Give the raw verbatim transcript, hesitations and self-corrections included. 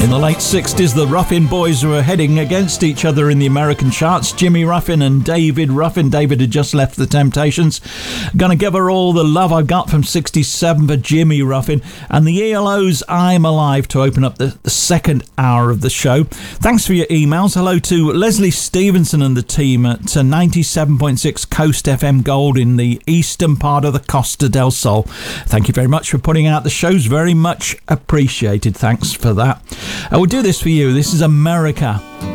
In the late sixties, the Ruffin Boys were heading against each other in the American charts. Jimmy Ruffin and David Ruffin. David had just left the Temptations. Gonna Give Her All the Love I Got from sixty-seven for Jimmy Ruffin. And the E L O's I'm Alive to open up the, the second hour of the show. Thanks for your emails. Hello to Leslie Stevenson and the team at ninety-seven point six Coast F M Gold in the eastern part of the Costa del Sol. Thank you very much for putting out the shows. Very much appreciated. Thanks for that. I will do this for you. This is America.